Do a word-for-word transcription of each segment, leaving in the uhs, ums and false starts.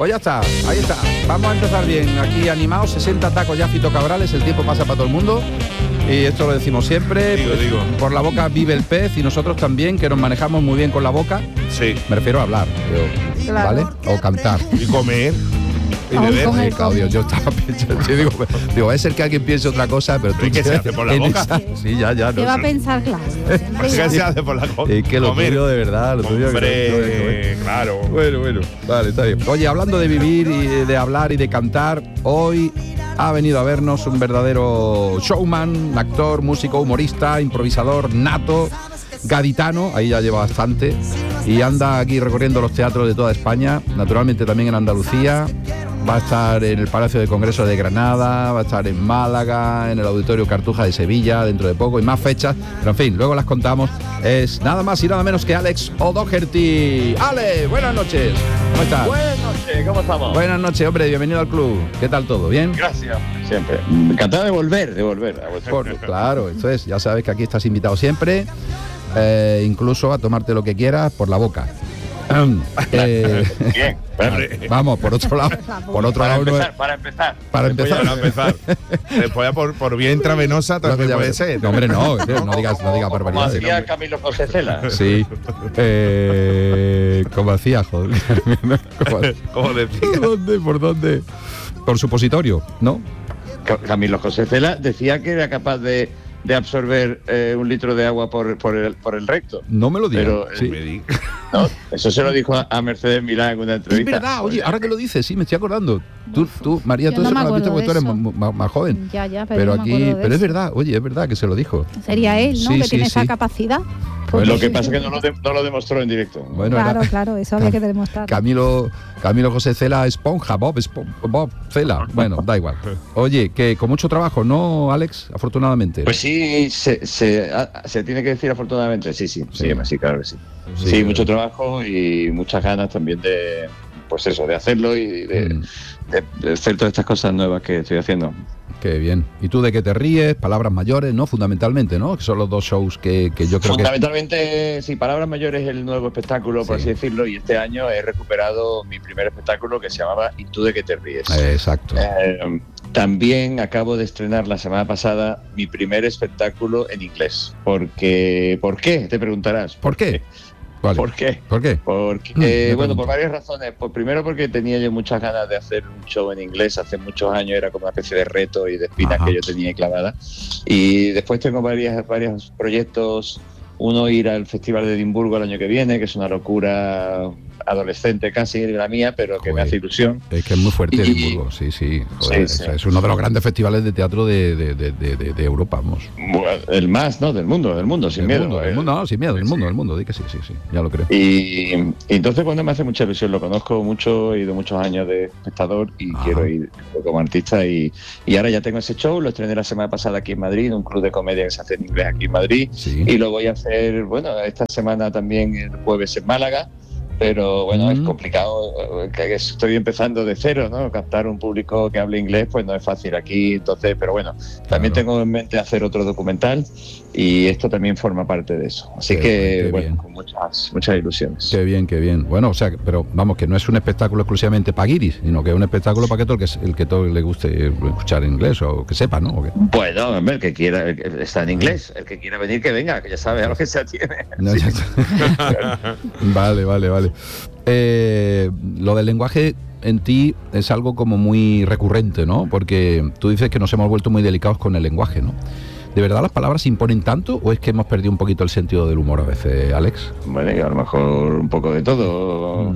Pues ya está, ahí está. Vamos a empezar bien. Aquí animados, sesenta tacos ya Fito Cabrales, el tiempo pasa para todo el mundo. Y esto lo decimos siempre. Digo, pues, digo. Por la boca vive el pez y nosotros también, que nos manejamos muy bien con la boca. Sí. Me refiero a hablar, yo, Claro. ¿vale? O cantar. Y comer. Y Aún beber. comer. Sí, claro, Dios, yo estaba pensando, sí, digo, digo, va a ser que alguien piense otra cosa, pero tú ¿Y qué se hace por la en boca? esa- sí, ya, ya. ¿Qué no va a sé. pensar, claro? Siempre ¿Qué ya. se hace por la boca? Es que lo Comer. tuyo de verdad, lo tuyo Hombre, claro. Bueno, bueno, vale, está bien. Oye, hablando de vivir y de hablar y de cantar, hoy ha venido a vernos un verdadero showman, actor, músico, humorista, improvisador, nato, gaditano, ahí ya lleva bastante, y anda aquí recorriendo los teatros de toda España, naturalmente también en Andalucía. Va a estar en el Palacio de Congresos de Granada, va a estar en Málaga, en el Auditorio Cartuja de Sevilla, dentro de poco, y más fechas, pero en fin, luego las contamos. Es nada más y nada menos que Alex O'Doherty. Ale, buenas noches. ¿Cómo estás? Buenas noches, ¿cómo estamos? Buenas noches, hombre, bienvenido al club. ¿Qué tal todo? ¿Bien? Gracias, siempre. Encantado de volver, de volver a vuestro Por- club. claro, eso es, ya sabes que aquí estás invitado siempre, eh, incluso a tomarte lo que quieras por la boca. Eh, Bien, Hombre. vamos, por otro lado, por otro para lado no es- empezar, para empezar. para Después empezar. ya, para empezar. Después ya por, por vía intravenosa también No, puede ser. No, hombre, no, no digas, no digas Como barbaridades. hacía Camilo José Cela. Sí, eh, como hacía, joder. ¿Cómo- Como decía. ¿Por dónde? ¿Por dónde? Por supositorio, ¿no? Ca- Camilo José Cela decía que era capaz de, de absorber eh, un litro de agua por, por, el, por el recto. No me lo digas. Pero, sí. Me di- ¿No? Eso se lo dijo a, a Mercedes Milán en una Es entrevista. verdad, oye, ahora que lo dices, sí, me estoy acordando. Tú, tú María, Yo tú no eso me lo has visto acuerdo porque tú eres de eso. más, más- más joven. Ya, ya, pero, Pero no me aquí, acuerdo de pero es eso. verdad, oye, es verdad que se lo dijo. Sería él, ¿no? Sí, que sí, tiene sí. esa capacidad. Bueno, Lo que pasa es que no lo, de- no lo demostró en directo. Bueno, claro, era claro, eso había que demostrar. Camilo, Camilo José Cela Esponja, Bob, Espo- Bob Cela. Bueno, da igual. Oye, que con mucho trabajo, ¿no, Alex? Afortunadamente. Pues sí, se, se, a- se tiene que decir afortunadamente, sí, sí, Sí. sí, sí, claro que sí. Sí, Sí, pero- mucho trabajo y muchas ganas también de, pues eso, de hacerlo y de, Mm, de- de hacer todas estas cosas nuevas que estoy haciendo. qué bien. ¿Y tú de qué te ríes? Palabras mayores, ¿no? Fundamentalmente, ¿no? Que son los dos shows que, que yo creo que... Fundamentalmente, sí, Palabras Mayores es el nuevo espectáculo, por Sí. así decirlo, y este año he recuperado mi primer espectáculo que se llamaba ¿Y tú de qué te ríes? Eh, exacto. Eh, también acabo de estrenar la semana pasada mi primer espectáculo en inglés. Porque, ¿por qué? Te preguntarás. ¿Por qué? Vale. ¿Por qué? ¿Por qué? Porque, Mm, me eh, bueno, pregunto. por varias razones. Por, primero porque tenía yo muchas ganas de hacer un show en inglés. Hace muchos años era como una especie de reto y de espinas Ajá. que yo tenía ahí clavada. Y después tengo varias, varios proyectos. Uno, ir al Festival de Edimburgo el año que viene, que es una locura adolescente casi la mía, pero que me Joder. hace ilusión. Es que es muy fuerte Y- Edimburgo, sí, sí. Joder, Sí, sí. Es uno de los grandes festivales de teatro de, de, de, de, de- de Europa, vamos. Bueno, el más, ¿no? Del mundo, del mundo, sin Del miedo. mundo, del Eh, mundo, no, sin miedo, del sí. mundo, del mundo, di que sí, sí, sí, ya lo creo. Y, y entonces, bueno, me hace mucha ilusión, lo conozco mucho, he ido muchos años de espectador y Ajá. quiero ir como artista. Y, y ahora ya tengo ese show, lo estrené la semana pasada aquí en Madrid, en un club de comedia que se hace en inglés aquí en Madrid. Sí. Y lo voy a hacer, bueno, esta semana también el jueves en Málaga. Pero bueno, es Mm. complicado, eh, que estoy empezando de cero, ¿no? Captar un público que hable inglés, pues no es fácil aquí, entonces, pero bueno, también Claro. tengo en mente hacer otro documental y esto también forma parte de eso. Así Qué que, bien, qué bueno, bien. con muchas, muchas ilusiones. Qué bien, qué bien. Bueno, o sea, pero vamos, que no es un espectáculo exclusivamente para guiris, sino que es un espectáculo para que todo el que, el que todo le guste escuchar inglés o que sepa, ¿no? ¿O qué? Bueno, hombre, el que quiera, el que está en inglés, el que quiera venir que venga, que ya sabe a lo que se atiene. No, ya está. Vale, vale, vale. Eh, lo del lenguaje en ti es algo como muy recurrente, ¿no? Porque tú dices que nos hemos vuelto muy delicados con el lenguaje, ¿no? ¿De verdad las palabras se imponen tanto o es que hemos perdido un poquito el sentido del humor a veces, Alex? Bueno, y a lo mejor un poco de todo.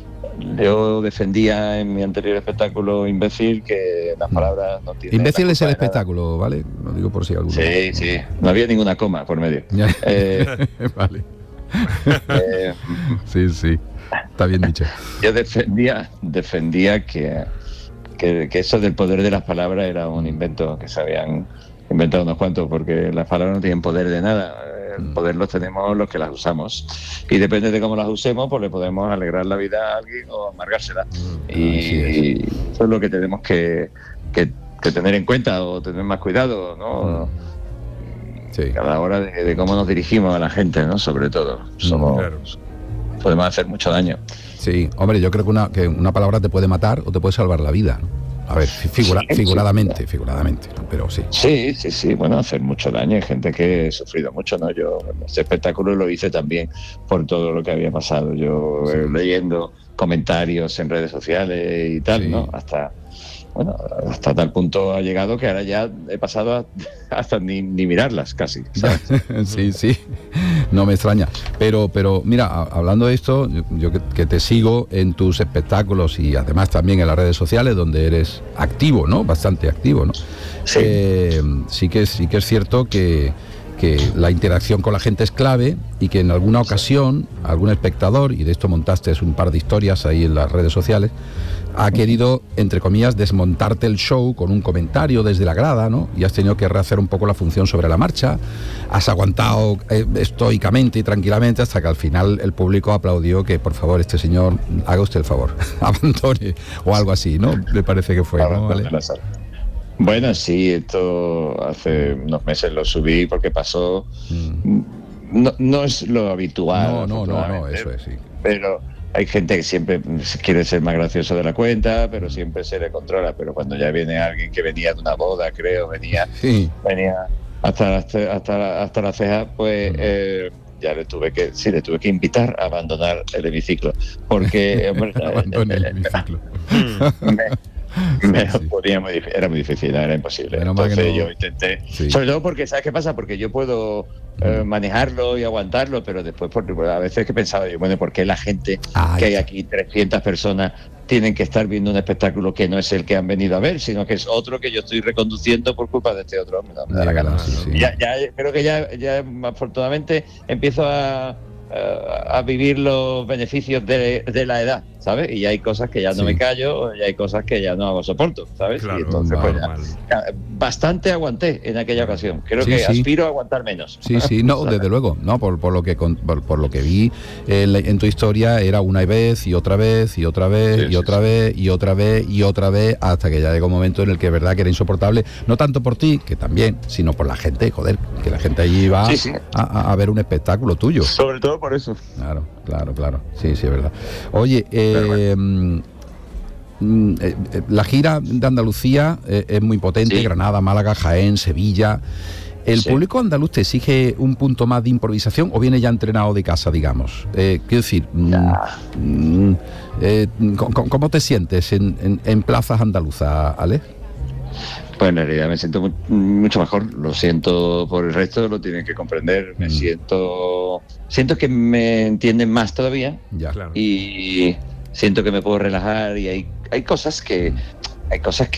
Yo defendía en mi anterior espectáculo Imbécil que las palabras no tienen... Imbécil la es el culpa de nada. espectáculo, ¿vale? Lo digo por si alguno. Sí, sí, no había ninguna coma por medio. Ya. Eh, Vale. eh, Sí, sí. Está bien dicho. yo defendía, defendía que, que, que eso del poder de las palabras era un invento que se habían inventado unos cuantos, porque las palabras no tienen poder de nada. El poder los tenemos los que las usamos. Y depende de cómo las usemos, pues le podemos alegrar la vida a alguien o amargársela. Y, Así es. y eso es lo que tenemos que, que, que tener en cuenta o tener más cuidado, ¿no? Sí. A la hora de, de cómo nos dirigimos a la gente, ¿no? Sobre todo. Somos, Claro. podemos hacer mucho daño. Sí, hombre, yo creo que una, que una palabra te puede matar o te puede salvar la vida, ¿no? A ver, figura, sí, figuradamente, sí. figuradamente, ¿no? Pero sí. Sí, sí, sí, bueno, hacer mucho daño. Hay gente que ha sufrido mucho, ¿no? Yo este espectáculo lo hice también por todo lo que había pasado. Yo Sí. eh, leyendo comentarios en redes sociales y tal, Sí. ¿no? Hasta, bueno, hasta tal punto ha llegado que ahora ya he pasado a, hasta ni, ni mirarlas casi, ¿sabes? Sí, sí, no me extraña. Pero, pero mira, a- hablando de esto, yo, yo que, que te sigo en tus espectáculos y además también en las redes sociales, donde eres activo, ¿no? Bastante activo, ¿no? Sí. Eh, sí que sí que es cierto que, que la interacción con la gente es clave y que en alguna ocasión algún espectador, y de esto montaste un par de historias ahí en las redes sociales, ha querido, entre comillas, desmontarte el show con un comentario desde la grada, ¿no? Y has tenido que rehacer un poco la función sobre la marcha. Has aguantado eh, estoicamente y tranquilamente hasta que al final el público aplaudió que, por favor, este señor, haga usted el favor, abandone o algo así, ¿no? Me parece que fue, ¿no? ¿Vale? Bueno, sí, esto hace unos meses lo subí porque pasó. Mm. No, no es lo habitual. No, no, no, no, afortunadamente, eso es, sí. Pero hay gente que siempre quiere ser más gracioso de la cuenta, pero siempre se le controla. Pero cuando ya viene alguien que venía de una boda, creo, venía, Sí. venía hasta, hasta, hasta, hasta la ceja, pues Mm. eh, ya le tuve que, sí, le tuve que invitar a abandonar el hemiciclo, porque hombre, Abandone el hemiciclo. me, me Sí, sí. ponía muy difícil, era muy difícil, era imposible. Menos mal que Entonces no- yo intenté, Sí. sobre todo porque, ¿sabes qué pasa? Porque yo puedo eh, manejarlo y aguantarlo, pero después por, a veces que pensaba yo, bueno, ¿por qué la gente Ah, que hay ya. aquí trescientas personas tienen que estar viendo un espectáculo que no es el que han venido a ver, sino que es otro que yo estoy reconduciendo por culpa de este otro hombre? No, me da la Ya, gana. sí, sí. Ya, ya creo que ya, ya afortunadamente empiezo a, a, a vivir los beneficios de, de la edad, ¿sabes? Y hay cosas que ya no Sí. me callo, y hay cosas que ya no soporto, ¿sabes? Claro, y entonces pues ya, normal. ya, bastante aguanté en aquella ocasión. Creo Sí, que sí. aspiro a aguantar menos. Sí, sí, no, desde luego, no, por, por lo que con- por, por lo que vi en, la- en tu historia era una vez y otra vez y otra vez Sí, y sí, otra sí. vez y otra vez y otra vez hasta que ya llegó un momento en el que es verdad que era insoportable, no tanto por ti, que también, sino por la gente, joder, que la gente allí iba Sí, sí. A, a- a ver un espectáculo tuyo. Sobre todo por eso. Claro, claro, claro. Sí, sí, es verdad. Oye, eh, mm, mm, eh, eh, la gira de Andalucía eh, es muy potente, Sí. Granada, Málaga, Jaén, Sevilla. ¿El Sí. público andaluz te exige un punto más de improvisación o viene ya entrenado de casa, digamos? Eh, quiero decir, mm, Ya. mm, eh, ¿cómo, cómo te sientes en, en- en plazas andaluzas, Ale? Pues en realidad me siento mu- mucho mejor. Lo siento por el resto, lo tienen que comprender. Me Mm. siento. Siento que me entienden más todavía Ya. Claro. y siento que me puedo relajar. Y hay, hay cosas que. Hay cosas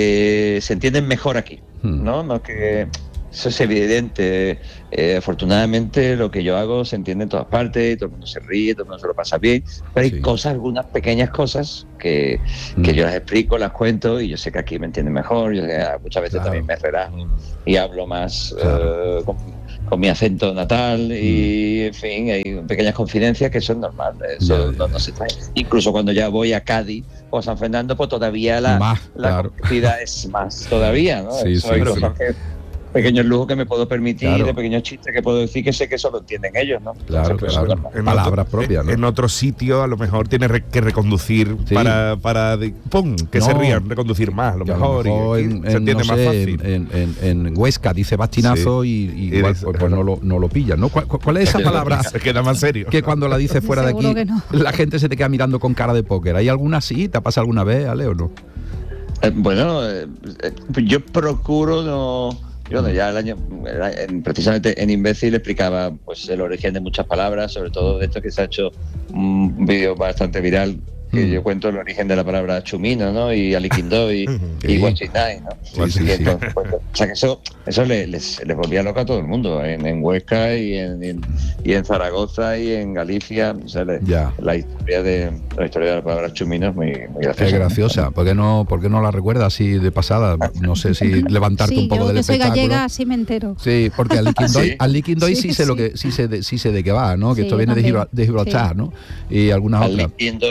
que se entienden mejor aquí, Mm. ¿no? No que. Eso es evidente. Eh, afortunadamente lo que yo hago se entiende en todas partes, todo el mundo se ríe, todo el mundo se lo pasa bien, pero hay Sí. cosas, algunas pequeñas cosas que, que Mm. yo las explico, las cuento y yo sé que aquí me entienden mejor. Yo sé que muchas veces Claro. también me relajo y hablo más Claro. eh, con, con mi acento natal y, en fin, hay pequeñas confidencias que son normales. Eso Ya, ya, no, ya. no se trae. Incluso cuando ya voy a Cádiz o a San Fernando, pues todavía la, Más, la claro. complejidad es más todavía, ¿no? Sí, Eso sí, hay sí. cosas que- pequeños lujos que me puedo permitir, Claro. de pequeños chistes que puedo decir que sé que eso lo entienden ellos, ¿no? Claro, Entonces, pues, claro. normal. En Palabras otro- propias, ¿no? En otro sitio a lo mejor tienes re- que reconducir Sí. para, para de- ¡pum! que se No. rían, reconducir más, a lo Que mejor, y aquí en, se en, entiende no más sé, fácil. en, en- en Huesca dice bastinazo y, y Y igual, dice- pues, pues no, lo, no lo pillan, ¿no? ¿Cuál, cuál es esa palabra Se queda más serio. que cuando la dices fuera de aquí Seguro que no. la gente se te queda mirando con cara de póker? ¿Hay alguna así? ¿Te ha pasado alguna vez, Ale, o no? Eh, bueno, eh, eh, yo procuro no. Yo no, ya el año, en- precisamente en Imbécil explicaba pues el origen de muchas palabras, sobre todo de esto que se ha hecho un vídeo bastante viral, que Mm. yo cuento el origen de la palabra chumino, ¿no? Y aliquindó y, Sí. y guachinay, ¿no? Sí, sí, Y sí. entonces, pues, o sea que eso, eso le- les, les volvía loco a todo el mundo, en, en Huesca y en, y en, y en Zaragoza y en Galicia. O sea, le- Ya. la historia de la historia de la palabra chumino es muy, muy graciosa. Es graciosa. ¿Por qué no, por qué no la recuerdas así de pasada? No sé si levantarte Sí, un poco yo del que soy espectáculo. gallega, así me entero. Sí, porque al Liquindoy, ¿Sí? al Liquindoy sí, Sí, sé lo sí. que sí sé de, sí sé de qué va, ¿no? Que Sí, esto yo viene de, también. Gibra- de Gibraltar, Sí. ¿no? Y algunas otras. Aliquindó y-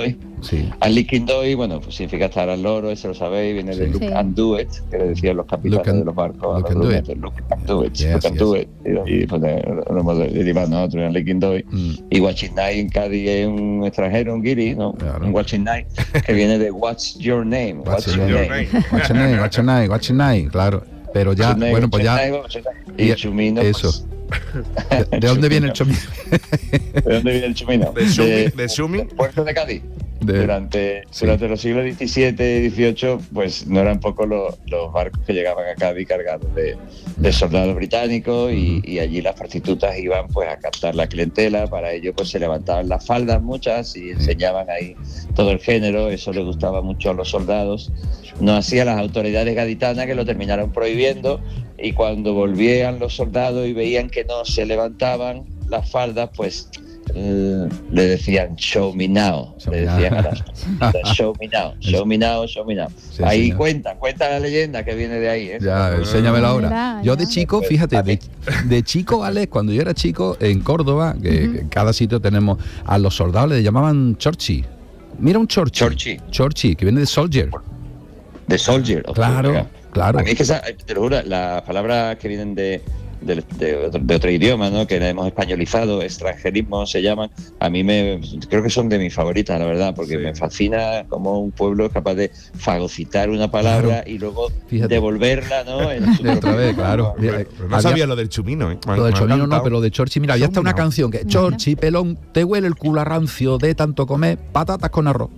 Sí. A Licking Doy, bueno, pues significa estar al loro, eso lo sabéis, viene de Sí. Look Sí. and Do It, que le decían los capitanes Look and- de los barcos. a look los and do grumetes, it. Look and Do It, Yes, Look and yes. Do It. Y, y pues eh, lo hemos derivado nosotros en Licking Doy. Mm. Y Watching Night en Cádiz es un extranjero, un guiri, ¿no? Claro. Un Watching Night, que viene de What's Your Name. What's What's your Your name? Name. Watch night, watch night, watch night, claro. Pero ya, Watching Night, bueno, pues ya. Watching Night, Watching Night. Y y- Chumino, eso. pues, ¿De, de dónde viene el chomino? ¿de dónde viene el Chumino? De Sumi, de Sumi. del puerto de Cádiz. De- durante, sí. durante los siglos diecisiete y dieciocho, pues no eran pocos los, los barcos que llegaban a Cádiz cargados de, de soldados británicos y, y allí las prostitutas iban pues a captar la clientela. Para ello pues se levantaban las faldas muchas y enseñaban ahí todo el género. Eso le gustaba mucho a los soldados. No hacía las autoridades gaditanas, que lo terminaron prohibiendo, y cuando volvían los soldados y veían que no se levantaban las faldas, pues eh, le decían show me now, Show le me decían now. a las prostitutas, show me now, show me now, show me now. Sí, ahí señor. cuenta, cuenta la leyenda que viene de ahí, ¿eh? Ya, enséñamelo ahora. Ya, Yo ya. de chico, fíjate, de, de chico, Alex, cuando yo era chico, en Córdoba, que, que en cada sitio tenemos, a los soldados les llamaban chorchi. Mira un chorchi. Chorchi. Chorchi, que viene de soldier. De soldier. o Claro, sea, claro. A mí es que esa- te lo juro, las palabras que vienen de, de, de otro, de otro idioma, ¿no? Que hemos españolizado, extranjerismo se llaman, a mí me creo que son de mis favoritas, la verdad, porque Sí. me fascina cómo un pueblo es capaz de fagocitar una palabra Claro. y luego Fíjate. devolverla, ¿no? En su De otra vez, claro. Pero Mira, no había- sabía lo del chumino, ¿eh? Me- Lo del me ha chomino no, encantado. pero lo de Chorchi, mira, había hasta una Chomino. canción que Chorchi, pelón, te huele el culo a rancio de tanto comer patatas con arroz.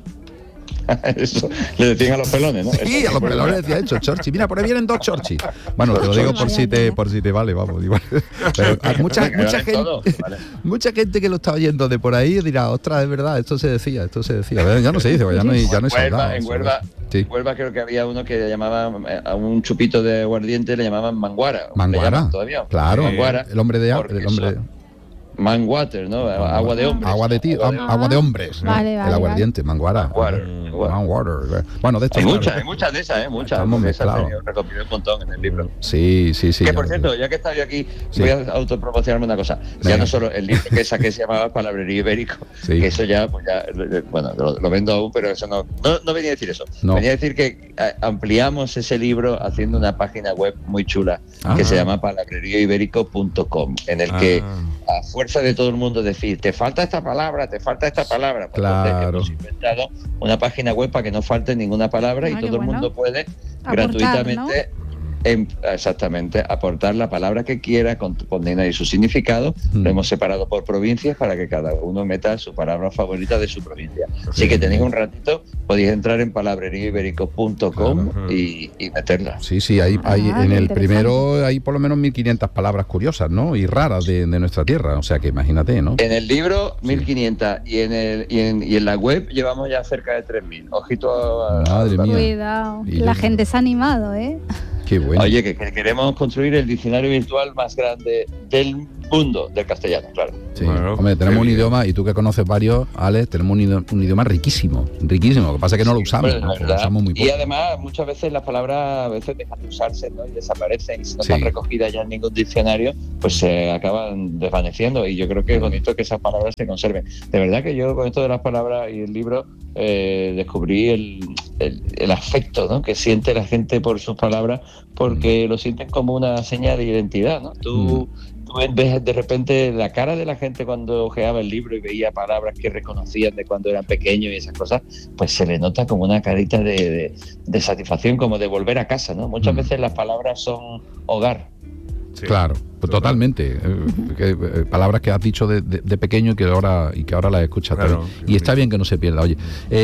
Eso le decían a los pelones, ¿no? Sí, a los pelones decía eso, Chorchi. Mira, por ahí vienen dos Chorchi. Bueno, te lo digo por si te, por si te vale, vamos. Igual. Pero hay mucha, Venga, mucha vale, gente, todo, vale. mucha gente que lo está oyendo de por ahí dirá, ostras, es verdad, esto se decía, esto se decía. A ver, ya no se dice, pues ya no hay, ya no hay Huelva, soldados. en Huelva, Sí. en Huelva creo que había uno que llamaban eh, a un chupito de aguardiente le llamaban manguara. Le Manguara, llaman todavía. claro, Manguara. el hombre de porque el hombre eso- manwater, ¿no? Agua de hombres. agua de tío, Agua de- agua de hombres, ¿no? Vale, el vale, aguardiente, manguara. Manguara, manguara. Manwater. Bueno, de esto Hay claro. muchas, hay muchas de esas, ¿eh? Muchas. Estamos porque esas mezclados. he recopilado un montón en el libro. Sí, sí, sí. que ya por lo cierto, creo. ya que estaba yo aquí, Sí. voy a autopromocionarme una cosa. Venga. Ya no solo el libro que saqué se llamaba Palabrerío Ibérico, Sí. que eso ya, pues ya, eh, bueno, lo, lo vendo aún, pero eso no, no, no venía a decir eso. No. Venía a decir que eh, ampliamos ese libro haciendo una página web muy chula Ah. que se llama palabrerío ibérico punto com, en el que Ah. a fuerza de todo el mundo decir, te falta esta palabra, te falta esta palabra. Pues entonces Claro. hemos inventado una página web para que no falte ninguna palabra Ah, y qué todo el bueno. mundo puede Aportar, gratuitamente em- exactamente aportar la palabra que quiera con, poniendo ahí su significado. Mm. Lo hemos separado por provincias para que cada uno meta su palabra favorita de su provincia. Así que tenéis un ratito, podéis entrar en palabrerío ibérico punto com Claro. y, y meterla. Sí, sí, hay, hay Ah, en qué el interesante. primero hay por lo menos mil quinientas palabras curiosas, ¿no? Y raras de, de nuestra tierra, o sea que imagínate, ¿no? En el libro mil quinientas y en el y en, y en la web llevamos ya cerca de tres mil. Ojito a, Madre a- mía. Cuidado. Y La yo- gente se ha animado, ¿eh? Qué bueno. Oye, que, que queremos construir el diccionario virtual más grande del mundo del castellano, claro. Sí. Bueno, Hombre, tenemos qué un bien. idioma, y tú que conoces varios, Alex, tenemos un idioma, un idioma riquísimo, riquísimo. Lo que pasa es que no lo usamos, Bueno, ¿no? la verdad. Lo usamos muy poco. Y además, muchas veces las palabras a veces dejan de usarse, ¿no? Y desaparecen. Y si no Sí. están recogidas ya en ningún diccionario, pues se acaban desvaneciendo. Y yo creo que es bonito que esas palabras se conserven. De verdad que yo con esto de las palabras y el libro eh, descubrí el, el, el afecto, ¿no? Que siente la gente por sus palabras, porque lo sienten como una señal de identidad, ¿no? Tú, tú ves de repente la cara de la gente cuando ojeaba el libro y veía palabras que reconocían de cuando eran pequeños y esas cosas, pues se le nota como una carita de, de, de satisfacción, como de volver a casa, ¿no? Muchas Mm. veces las palabras son hogar. Sí. Claro, pues totalmente. Eh, que, eh, palabras que has dicho de, de- de pequeño y que ahora y que ahora las escuchas Claro, también. qué Y está bonito. bien que no se pierda. Oye,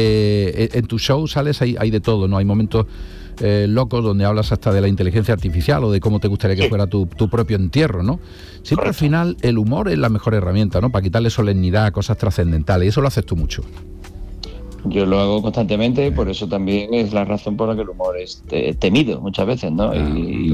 eh, en tu show sales hay, hay de todo, ¿no? Hay momentos eh, locos donde hablas hasta de la inteligencia artificial o de cómo te gustaría que Sí. fuera tu, tu propio entierro, ¿no? Siempre al Correcto. final el humor es la mejor herramienta, ¿no? Para quitarle solemnidad a cosas trascendentales. Y eso lo haces tú mucho. Yo lo hago constantemente, por eso también es la razón por la que el humor es te- temido muchas veces, ¿no? Ah, y, claro.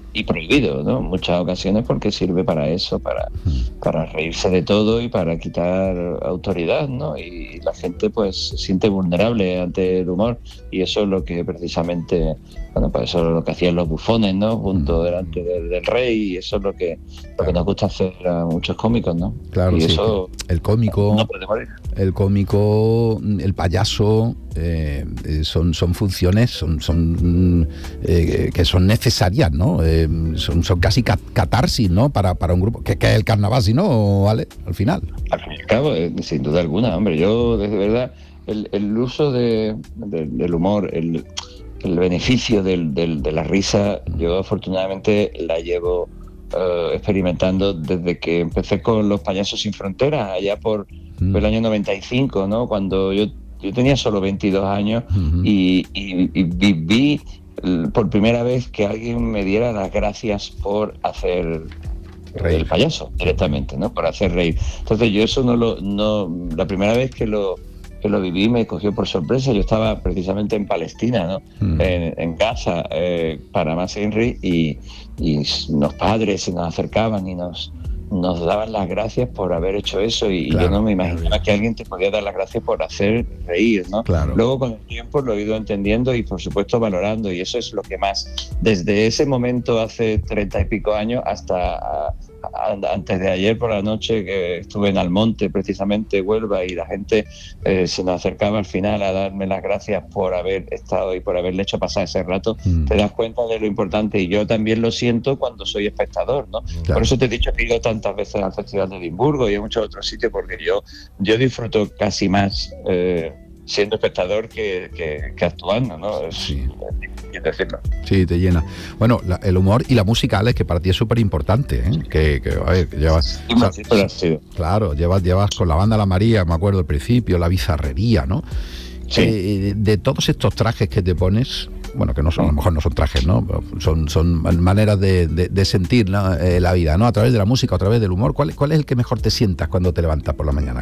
y prohibido, ¿no? En muchas ocasiones porque sirve para eso, para, para reírse de todo y para quitar autoridad, ¿no? Y la gente pues se siente vulnerable ante el humor y eso es lo que precisamente, bueno, pues eso es lo que hacían los bufones, ¿no? Junto delante del, del rey y eso es lo que, lo Claro. que nos gusta hacer a muchos cómicos, ¿no? Claro, y sí. eso El cómico, no puede morir. el cómico, el payaso, eh, eh, son, son funciones, son, son eh, que son necesarias, ¿no? Eh, son, son casi cat- catarsis, ¿no? Para, para un grupo, que, que es el carnaval, si no, ¿vale? Al final. Al fin y al cabo, eh, sin duda alguna, hombre, yo de verdad, el, el uso de, de- del humor, el, el beneficio del, del- de la risa, yo afortunadamente la llevo eh, experimentando desde que empecé con los Payasos Sin Fronteras, allá por, Mm. por el año noventa y cinco, ¿no? Cuando yo, yo tenía solo veintidós años Ujú. y, y- y viví eh, por primera vez que alguien me diera las gracias por hacer Reír. el payaso directamente, ¿no? Por hacer reír. Entonces yo eso no lo, no, la primera vez que lo que lo viví me cogió por sorpresa. Yo estaba precisamente en Palestina, ¿no? Mm. En, en casa eh, para Mas Henry y, y los padres se nos acercaban y nos nos daban las gracias por haber hecho eso y Claro, yo no me imaginaba que alguien te podía dar las gracias por hacer reír, ¿no? Claro. Luego con el tiempo lo he ido entendiendo y por supuesto valorando y eso es lo que más, desde ese momento hace treinta y pico años hasta a- a- antes de ayer por la noche que estuve en Almonte precisamente, Huelva, y la gente eh, se nos acercaba al final a darme las gracias por haber estado y por haberle hecho pasar ese rato, Mm. te das cuenta de lo importante y yo también lo siento cuando soy espectador, ¿no? Claro. Por eso te he dicho que he ido tantas veces al Festival de Edimburgo y a muchos otros sitios porque yo, yo disfruto casi más eh, siendo espectador que, que, que actuando, ¿no? Es, Sí. es difícil decirlo. Sí, te llena. Bueno, la- el humor y la música, Alex, que para ti es súper importante, ¿eh? Que, que, a ver, que llevas... Y o sea, más siempre ha sido. claro, llevas, llevas con la banda La María, me acuerdo al principio, la bizarrería, ¿no? Sí. Eh, de todos estos trajes que te pones, bueno, que no son, a lo mejor no son trajes, ¿no? Pero son, son maneras de, de- de sentir, ¿no? Eh, la vida, ¿no? A través de la música, a través del humor. ¿Cuál, ¿Cuál es el que mejor te sientas cuando te levantas por la mañana?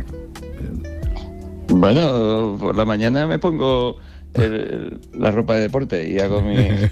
Bueno, por la mañana me pongo el- la ropa de deporte y hago mi...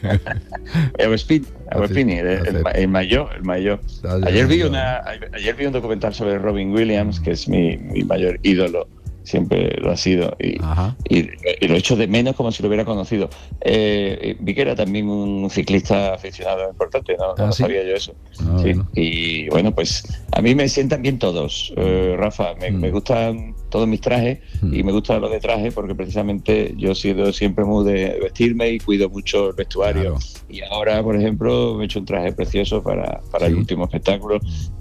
hago spin, hago Hace- spinning, el, hace- el, ma- el maillot, el maillot. Ah, ya, Ayer vi, ya. una, ayer vi un documental sobre Robin Williams, que es mi, mi mayor ídolo, siempre lo ha sido, y, Ajá. y, y lo echo de menos como si lo hubiera conocido. Eh, vi que era también un ciclista aficionado importante, no, no ¿Ah, sí? sabía yo eso. Ah, Sí, bueno. y bueno, pues a mí me sientan bien todos, eh, Rafa, me, Mm. me gustan todos mis trajes Mm. y me gusta lo de traje porque precisamente yo he sido siempre muy de vestirme y cuido mucho el vestuario. Claro. Y ahora, por ejemplo, me he hecho un traje precioso para, para Sí. el último espectáculo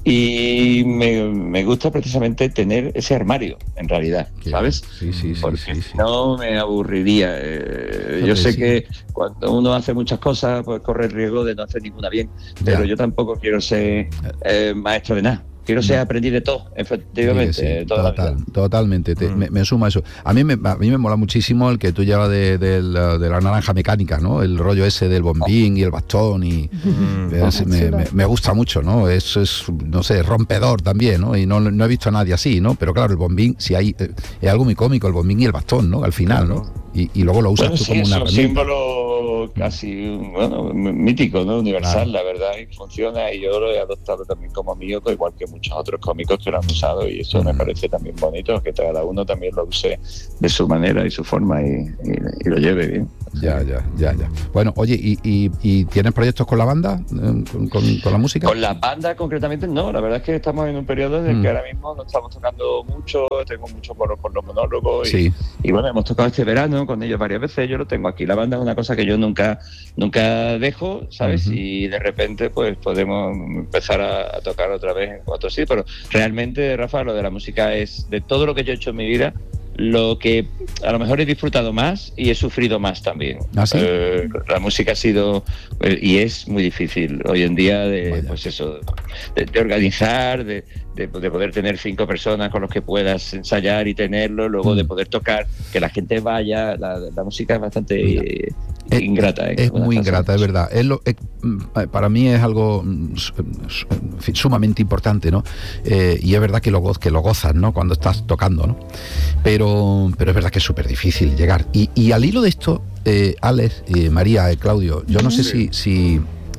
y me, me gusta precisamente tener ese armario, en realidad, Qué- ¿sabes? Sí, sí, sí. Porque sí, sí. si no me aburriría. Eh, Eso yo te sé decía. que cuando uno hace muchas cosas, pues corre el riesgo de no hacer ninguna bien. Pero Ya. yo tampoco quiero ser eh, maestro de nada. Quiero ser No. aprendiz de todo, efectivamente, Sí, sí, de toda la total, vida. totalmente, te- Mm. me, me suma eso. A mí me, a mí me mola muchísimo el que tú llevas de, del, de la naranja mecánica, ¿no? El rollo ese del bombín y el bastón y Mm. es- me, me- me gusta mucho, ¿no? Eso es, no sé, rompedor también, ¿no? Y no, no he visto a nadie así, ¿no? Pero claro, el bombín, si hay, eh, es algo muy cómico, el bombín y el bastón, ¿no? Al final, ¿no? Y, y luego lo usas Bueno, tú sí, como es una un herramienta. símbolo casi bueno, m- mítico, ¿no? Universal, Claro. la verdad, y funciona. Y yo lo he adoptado también como mío, igual que muchos otros cómicos que lo han usado. Y eso me Mm. parece también bonito, que cada uno también lo use de su manera y su forma y, y- y lo lleve bien. Ya, ya, ya, ya. Bueno, oye, ¿y, y, y tienes proyectos con la banda? eh, ¿Con, con- con la música? Con la banda concretamente no, la verdad es que estamos en un periodo en el Mm. que ahora mismo no estamos tocando mucho, tengo mucho por, por los monólogos y, Sí. y bueno, hemos tocado este verano con ellos varias veces, yo lo tengo aquí. La banda es una cosa que yo nunca nunca dejo, ¿sabes? Ujú. Y de repente pues podemos empezar a, a tocar otra vez en otro sitio, pero realmente, Rafa, lo de la música es de todo lo que yo he hecho en mi vida, lo que a lo mejor he disfrutado más y he sufrido más también. ¿Ah, sí? Eh, la música ha sido eh, y es muy difícil hoy en día de, Vaya. pues eso, de, de organizar, de, de, de poder tener cinco personas con los que puedas ensayar y tenerlo, luego Mm. de poder tocar, que la gente vaya. La, la música es bastante Mira, eh, es- ingrata. ¿eh? Es Una muy cosa- ingrata, es verdad. Es lo- es, mm, para mí es algo mm, su- su- en fin, sumamente importante, ¿no? Eh, y es verdad que lo, goz- que lo gozas, ¿no? Cuando estás tocando, ¿no? Pero, pero es verdad que es súper difícil llegar. Y, y al hilo de esto, eh, Alex, eh, María, eh, Claudio, yo no sé si, si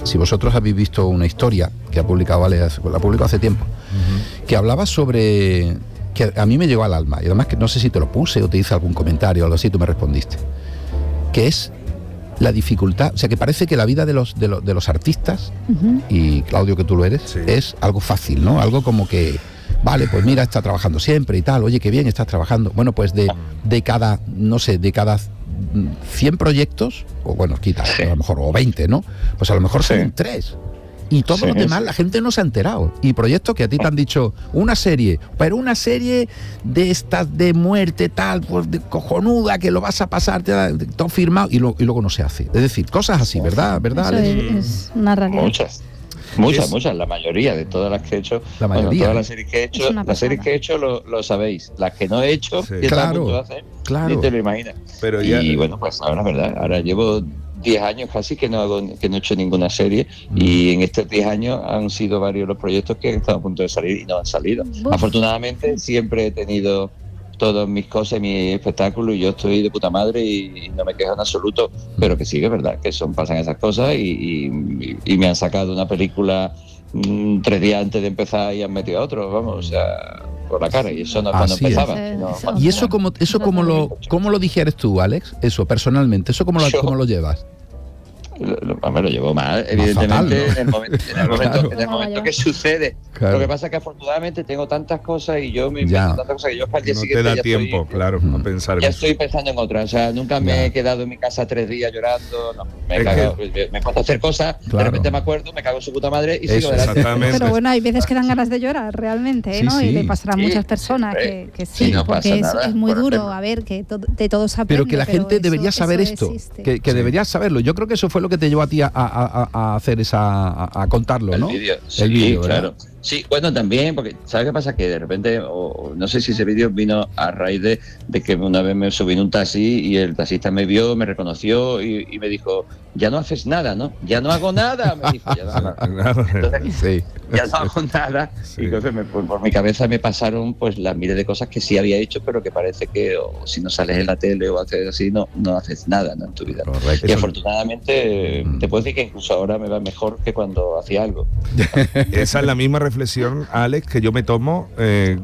si vosotros habéis visto una historia que ha publicado Alex, la publicó hace tiempo, uh-huh. que hablaba sobre, que a mí me llegó al alma, y además que no sé si te lo puse o te hice algún comentario o algo así, tú me respondiste, que es la dificultad, o sea, que parece que la vida de los de, lo, de los artistas, uh-huh. y Claudio, que tú lo eres, sí. es algo fácil, ¿no? Algo como que, vale, pues mira, está trabajando siempre y tal, oye, qué bien estás trabajando. Bueno, pues de, de cada, no sé, de cada cien proyectos, o bueno, quita, sí. a lo mejor, o veinte, ¿no? Pues a lo mejor son sí. tres. Y todos sí, los demás, sí. la gente no se ha enterado. Y proyectos que a ti te han dicho, una serie, pero una serie de estas de muerte, tal, pues de cojonuda, que lo vas a pasar, te da, todo firmado, y, lo, y luego no se hace. Es decir, cosas así, ¿verdad? ¿Verdad, Eso Alex? es, es una realidad. Muchas. Muchas, es, muchas, la mayoría de todas las que he hecho, la mayoría, bueno, todas ¿eh? las series que he hecho, las series que he hecho lo, lo sabéis, las que no he hecho, sí. que claro, está a punto de hacer, claro. ni te lo imaginas. Pero y ya, bueno, pues ahora es verdad, ahora llevo diez años casi que no hago, que no he hecho ninguna serie, mm. y en estos diez años han sido varios los proyectos que han estado a punto de salir y no han salido. Uf. Afortunadamente siempre he tenido todas mis cosas, mi espectáculo, y yo estoy de puta madre y, y no me quejo en absoluto, pero que sí que es verdad que son pasan esas cosas y, y, y me han sacado una película mmm, tres días antes de empezar y han metido a otro, vamos, o sea, por la cara, y eso no es cuando Así empezaba. Es. Sino, eso, y eso como eso como lo cómo lo digieres tú, Alex, eso personalmente, eso cómo lo, yo, cómo lo llevas. Lo, lo, me lo llevo mal, evidentemente, fatal, ¿no? en el momento, en el momento, claro. en el momento que sucede. Claro. Lo que pasa es que afortunadamente tengo tantas cosas y yo me invento tantas cosas que yo para el día no siguiente te da ya tiempo, estoy, claro, a pensar. Ya estoy pensando en otra, o sea, nunca me ya. he quedado en mi casa tres días llorando, no, me he cagado, que... me puedo hacer cosas, claro. de repente me acuerdo, me cago en su puta madre y Eso, sigo adelante. Pero bueno, hay veces que dan ganas de llorar realmente, ¿no? Sí, sí. Y le pasará a muchas personas sí, que, que sí, sí no porque es, es muy duro, ejemplo. a ver, que to, de todos se aprende. Pero que la gente debería saber esto, que deberías saberlo. Yo creo que eso fue lo que te llevó a ti a a hacer esa a, a contarlo, ¿no? El vídeo, sí, el vídeo, claro. Sí, bueno, también, porque ¿sabes qué pasa? Que de repente, o, no sé si ese vídeo vino a raíz de, de que una vez me subí en un taxi y el taxista me vio, me reconoció y, y me dijo, ya no haces nada, ¿no? Ya no hago nada, me dijo, ya no hago nada. Entonces, sí. ya no hago nada. Sí. Y entonces me, por, por mi cabeza me pasaron pues las miles de cosas que sí había hecho, pero que parece que o, si no sales en la tele o haces así, no, no haces nada, ¿no? En tu vida. Correcto. Y afortunadamente mm. te puedo decir que incluso ahora me va mejor que cuando hacía algo. Esa es la misma reflexión, Alex, que yo me tomo eh,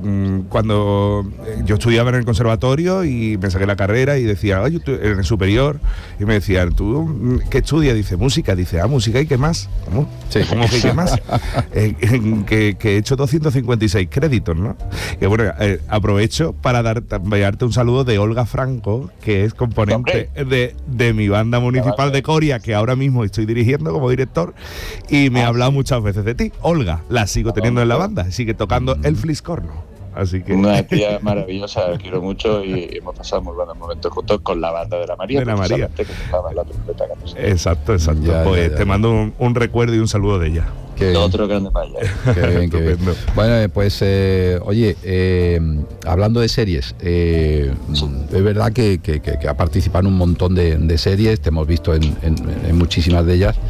cuando yo estudiaba en el conservatorio y me saqué la carrera y decía, oye, tú en el superior, y me decían, ¿tú qué estudias? Dice, música. Dice, ah, música, ¿y qué más? ¿Cómo? Sí. ¿Cómo que qué más? eh, que, que he hecho doscientos cincuenta y seis créditos, ¿no? Que bueno, eh, aprovecho para dar, darte un saludo de Olga Franco, que es componente de, de mi banda municipal de Coria, que ahora mismo estoy dirigiendo como director, y me ha hablado muchas veces de ti. Olga, la sigo teniendo en la banda, sigue tocando el Fliscorno. Así que una tía maravillosa, la quiero mucho y hemos pasado muy buenos momentos juntos con la banda de la María. De la María. Que tocaba la trompeta, que no sé. Exacto, exacto. Ya, pues ya, ya. te mando un, un recuerdo y un saludo de ella. Qué otro grande para allá. Qué bien, qué bien. Bueno, pues eh, oye, eh, hablando de series, eh, sí. es verdad que, que, que, que ha participado en un montón de, de series, te hemos visto en, en, en muchísimas de ellas,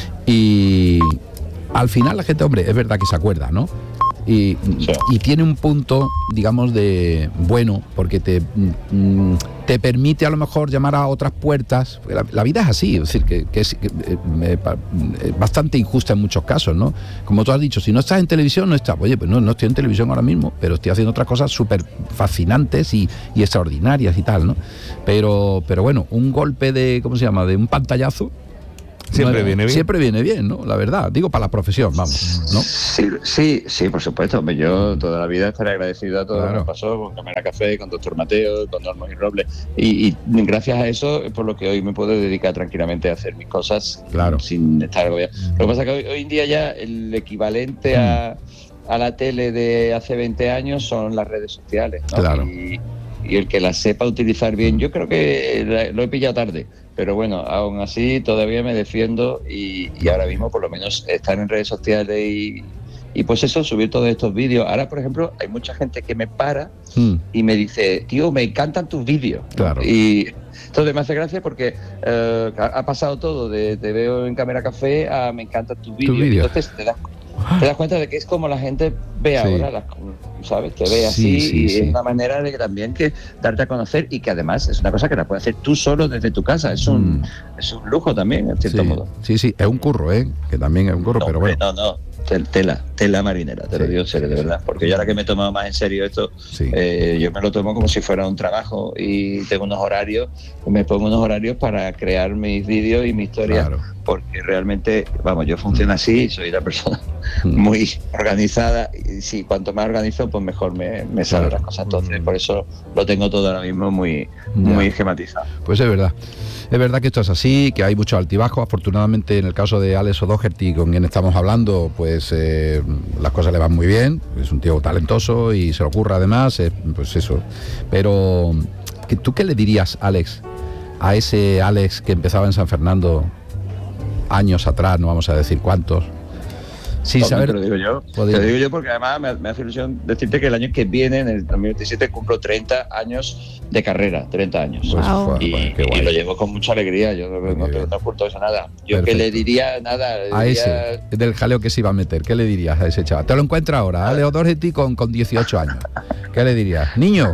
y al final la gente, hombre, es verdad que se acuerda, ¿no? Y, sí. y tiene un punto, digamos, de bueno, porque te, mm, te permite a lo mejor llamar a otras puertas. La, la vida es así, es decir, que, que es que, eh, eh, bastante injusta en muchos casos, ¿no? Como tú has dicho, si no estás en televisión, no estás. Oye, pues no, no estoy en televisión ahora mismo, pero estoy haciendo otras cosas súper fascinantes y, y extraordinarias y tal, ¿no? Pero, pero bueno, un golpe de, ¿cómo se llama?, de un pantallazo. Siempre no, viene bien. Siempre viene bien, ¿no? La verdad, digo para la profesión, vamos, ¿no? Sí, sí, sí, por supuesto. Yo toda la vida estaré agradecido a todo claro. lo que pasó con Cámara Café, con Doctor Mateo, con Olmos y Robles. Y, y gracias a eso es por lo que hoy me puedo dedicar tranquilamente a hacer mis cosas claro. sin estar agobiado. Mm. Lo que pasa es que hoy, hoy en día ya el equivalente mm. a, a la tele de hace veinte años son las redes sociales, ¿no? Claro. Y, y el que las sepa utilizar bien, yo creo que lo he pillado tarde. Pero bueno, aún así todavía me defiendo y, y ahora mismo por lo menos estar en redes sociales y, y pues eso, subir todos estos vídeos. Ahora, por ejemplo, hay mucha gente que me para mm. y me dice, tío, me encantan tus vídeos. Claro. Y entonces me hace gracia porque uh, ha pasado todo, de te veo en Cámara Café a me encantan tus vídeos. Entonces te das, te das cuenta de que es como la gente ve sí. ahora, las, ¿sabes? Te ve así sí, sí, y sí. es una manera de que también que darte a conocer y que además es una cosa que la puedes hacer tú solo desde tu casa. Es un, mm. es un lujo también, en cierto sí. modo. Sí, sí, es un curro, ¿eh? Que también es un curro, no, pero bueno. No, no. Tela, tela marinera, te sí. lo digo en serio, de verdad, porque yo ahora que me he tomado más en serio esto, sí. eh, yo me lo tomo como si fuera un trabajo y tengo unos horarios, me pongo unos horarios para crear mis vídeos y mi historia, claro. porque realmente, vamos, yo funciono así, soy una persona muy organizada y sí, cuanto más organizo, pues mejor me, me salen claro. las cosas, entonces por eso lo tengo todo ahora mismo muy, muy esquematizado. Pues es verdad. Es verdad que esto es así, que hay muchos altibajos. Afortunadamente, en el caso de Alex O'Doherty, con quien estamos hablando, pues eh, las cosas le van muy bien. Es un tío talentoso y se le ocurre además, eh, pues eso. Pero, ¿tú qué le dirías, Alex, a ese Alex que empezaba en San Fernando años atrás, no vamos a decir cuántos? Sí, saber. Te lo digo yo. Te lo digo yo porque además me, me hace ilusión decirte que el año que viene, en el dos mil veintisiete, cumplo treinta años de carrera, treinta años. Pues, wow. y, bueno, qué guay. y lo llevo con mucha alegría, yo no, no, no oculto eso nada. Yo Perfecto. que le diría nada. Le a diría... ese, del jaleo que se iba a meter, ¿qué le dirías a ese chaval? Te lo encuentras ahora, a Alex O'Doherty con, con dieciocho años. ¿Qué le dirías? Niño.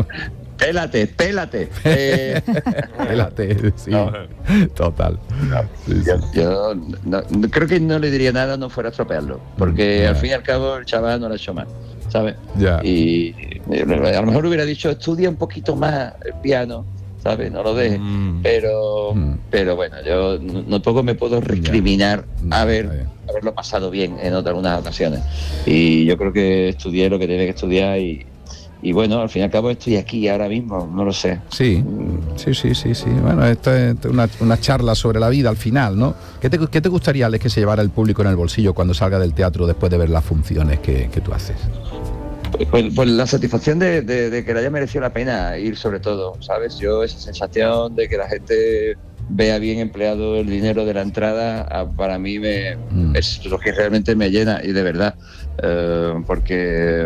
Pélate, pélate. Eh... pélate, sí. No. Total. No, sí, yo, sí. yo no, creo que no le diría nada no fuera a estropearlo, porque yeah. al fin y al cabo el chaval no lo ha hecho mal, ¿sabes? Yeah. Y a lo mejor hubiera dicho, estudia un poquito más el piano, ¿sabes? No lo dejes. Mm. Pero, mm. pero bueno, yo no, no poco me puedo recriminar yeah. haber, yeah. haberlo pasado bien en otras, algunas ocasiones. Y yo creo que estudié lo que tenía que estudiar y Y bueno, al fin y al cabo estoy aquí ahora mismo, no lo sé. Sí, sí, sí, sí, sí. Bueno, esto es una, una charla sobre la vida al final, ¿no? ¿Qué te, qué te gustaría, Alex, que se llevara el público en el bolsillo cuando salga del teatro después de ver las funciones que, que tú haces? Pues, pues, pues la satisfacción de, de, de que le haya merecido la pena ir, sobre todo, ¿sabes? Yo esa sensación de que la gente vea bien empleado el dinero de la entrada, para mí me, mm. es lo que realmente me llena, y de verdad, eh, porque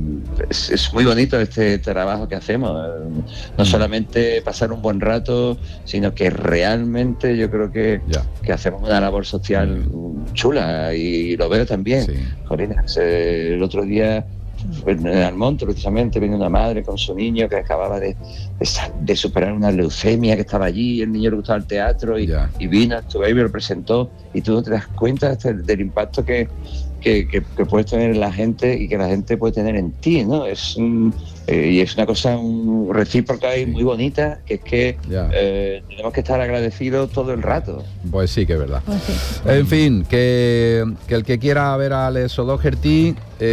es, es muy bonito este trabajo que hacemos, eh, no mm. solamente pasar un buen rato, sino que realmente yo creo que, yeah. que hacemos una labor social mm. chula, y lo veo también. Sí. Jolines, eh, el otro día en Almonte, precisamente, viene una madre con su niño que acababa de, de, de superar una leucemia, que estaba allí, el niño le gustaba el teatro y, yeah. y vino, estuvo ahí, me lo presentó, y tú no te das cuenta del, del impacto que, que, que, que puedes tener en la gente y que la gente puede tener en ti, ¿no? Es un, eh, y es una cosa un, recíproca y muy bonita, que es que yeah. eh, tenemos que estar agradecidos todo el rato. Pues sí, que es verdad. Pues sí. En fin, que, que el que quiera ver a Alex O'Doherty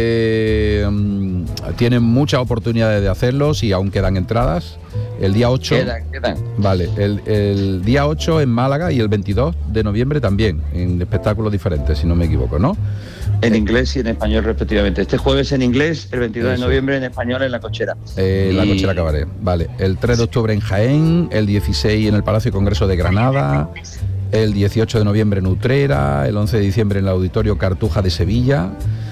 eh, tiene muchas oportunidades de hacerlo, si aún quedan entradas. El día ocho quedan, quedan. Vale, el, el día ocho en Málaga y el veintidós de noviembre también, en espectáculos diferentes, si no me equivoco, ¿no? En inglés y en español respectivamente. Este jueves en inglés, el veintidós Eso. de noviembre en español en La Cochera. Eh, y... La Cochera Cabaret, vale. El tres de octubre en Jaén, el dieciséis en el Palacio de Congreso de Granada, el dieciocho de noviembre en Utrera, el once de diciembre en el Auditorio Cartuja de Sevilla.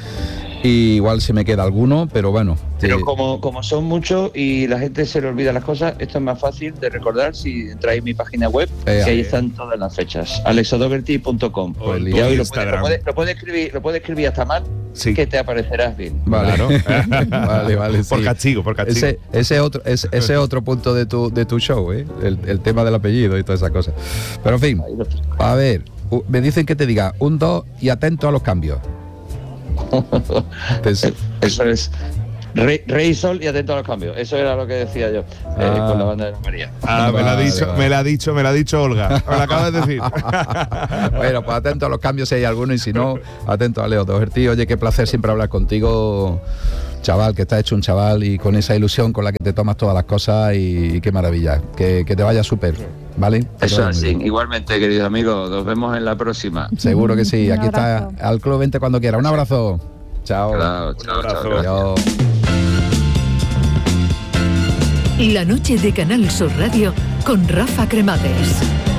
Y igual se me queda alguno, pero bueno. Pero como, como son muchos y la gente se le olvida las cosas, esto es más fácil de recordar si entráis en mi página web, eh, que ahí están todas las fechas, alex o'doherty punto com. Pues y hoy lo puedes puede, puede escribir, lo puede escribir hasta mal, sí. que te aparecerás bien. Vale, claro. vale, vale. Sí. Por castigo, por castigo. Ese, ese otro, ese, ese otro punto de tu, de tu show, ¿eh? el, el tema del apellido y todas esas cosas. Pero en fin, a ver, me dicen que te diga un dos y atento a los cambios. Eso es Rey, Rey Sol y atento a los cambios. Eso era lo que decía yo, ah. eh, con la banda de María. Ah, me lo ha dicho, vale. me lo ha dicho, me lo ha dicho Olga. Me lo acabas de decir. Bueno, pues atento a los cambios si hay alguno, y si no, atento a Leo O'Doherty. Oye, qué placer siempre hablar contigo, chaval, que estás hecho un chaval y con esa ilusión con la que te tomas todas las cosas, y, y qué maravilla. Que, que te vaya súper, ¿vale? Eso es así. Igualmente, querido amigo, nos vemos en la próxima. Seguro que sí. Aquí está al Club veinte cuando quiera. Un abrazo. Chao. Claro, chao, un abrazo. Chao. La noche de Canal Sur Radio con Rafa Cremades.